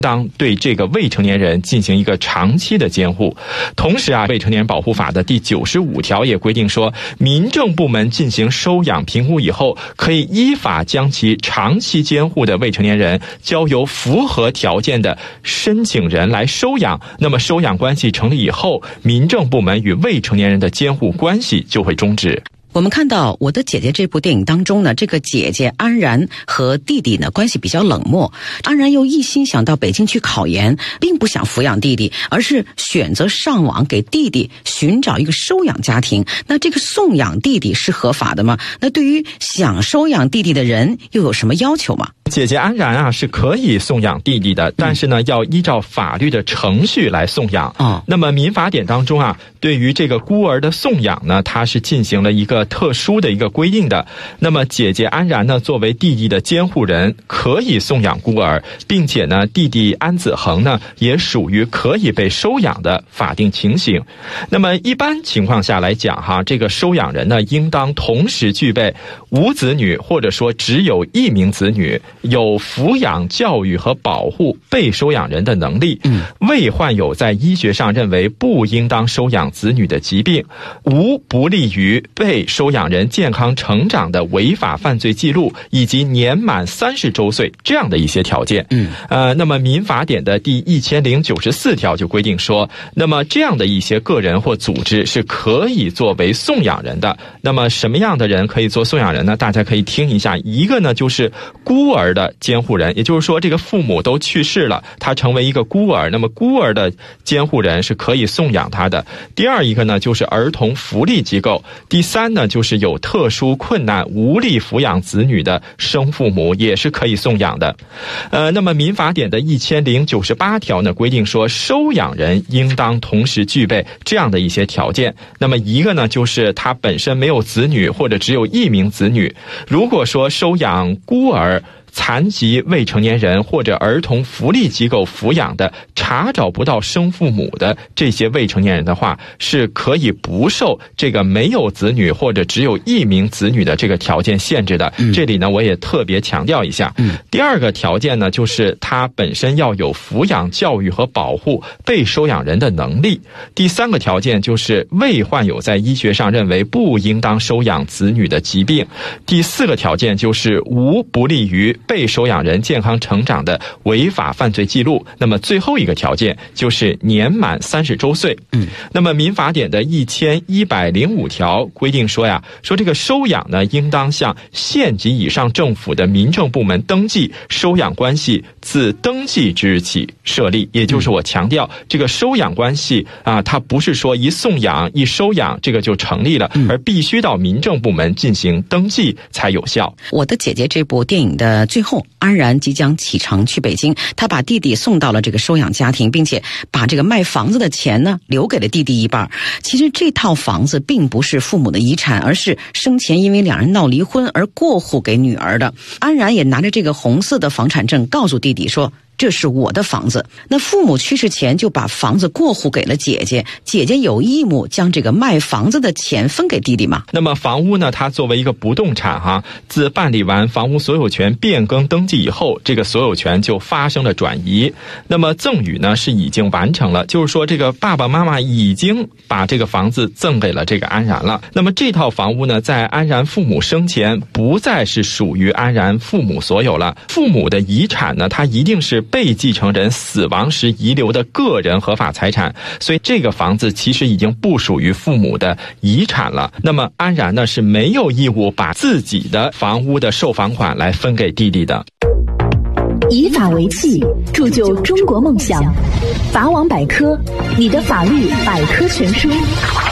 当对这个未成年人进行一个长期的监护。同时未成年人保护法的第95条也规定说，民政部门进行收养评估以后，可以依法将其长期监护的未成年人交由符合条件的申请人来收养。那么收养关系成立以后，民政部门与未成年人的监护关系就会终止。 我们看到《我的姐姐》这部电影当中呢，这个姐姐安然和弟弟呢关系比较冷漠，安然又一心想到北京去考研，并不想抚养弟弟，而是选择上网给弟弟寻找一个收养家庭。那这个送养弟弟是合法的吗？那对于想收养弟弟的人又有什么要求吗？ 姐姐安然是可以送养弟弟的，但是呢要依照法律的程序来送养。那么民法典当中对于这个孤儿的送养呢，它是进行了一个特殊的一个规定的。那么姐姐安然呢作为弟弟的监护人，可以送养孤儿，并且呢弟弟安子恒呢也属于可以被收养的法定情形。那么一般情况下来讲这个收养人呢应当同时具备无子女，或者说只有一名子女，有抚养、教育和保护被收养人的能力，未患有在医学上认为不应当收养子女的疾病，无不利于被收养人健康成长的违法犯罪记录，以及年满30周岁这样的一些条件。那么民法典的第1094条就规定说，那么这样的一些个人或组织是可以作为送养人的。那么什么样的人可以做送养人呢？大家可以听一下。一个呢就是孤儿的监护人，也就是说这个父母都去世了，他成为一个孤儿，那么孤儿的监护人是可以送养他的。第二一个呢就是儿童福利机构。第三呢就是有特殊困难无力抚养子女的生父母也是可以送养的。那么民法典的1098条呢规定说，收养人应当同时具备这样的一些条件。那么一个呢就是他本身没有子女，或者只有一名子女。如果说收养孤儿、残疾未成年人或者儿童福利机构抚养的查找不到生父母的这些未成年人的话，是可以不受这个没有子女或者只有一名子女的这个条件限制的。这里呢我也特别强调一下。第二个条件呢就是他本身要有抚养、教育和保护被收养人的能力。第三个条件就是未患有在医学上认为不应当收养子女的疾病。第四个条件就是无不利于被收养人健康成长的违法犯罪记录。那么最后一个条件就是年满30周岁。那么民法典的1105条规定说说这个收养呢应当向县级以上政府的民政部门登记，收养关系自登记之日起设立。也就是我强调这个收养关系它不是说一送养一收养这个就成立了，而必须到民政部门进行登记才有效。 我的姐姐这部电影的最后，安然即将启程去北京，他把弟弟送到了这个收养家庭，并且把这个卖房子的钱呢留给了弟弟一半。其实这套房子并不是父母的遗产，而是生前因为两人闹离婚而过户给女儿的。安然也拿着这个红色的房产证告诉弟弟说，这是我的房子。那父母去世前就把房子过户给了姐姐，姐姐有义务将这个卖房子的钱分给弟弟吗？ 那么房屋呢，它作为一个不动产自办理完房屋所有权变更登记以后，这个所有权就发生了转移。那么赠与呢是已经完成了，就是说这个爸爸妈妈已经把这个房子赠给了这个安然了。那么这套房屋呢，在安然父母生前不再是属于安然父母所有了。父母的遗产呢，它一定是被继承人死亡时遗留的个人合法财产，所以这个房子其实已经不属于父母的遗产了。那么安然呢是没有义务把自己的房屋的售房款来分给弟弟的。 以法为契，铸就中国梦想。法网百科，你的法律百科全书。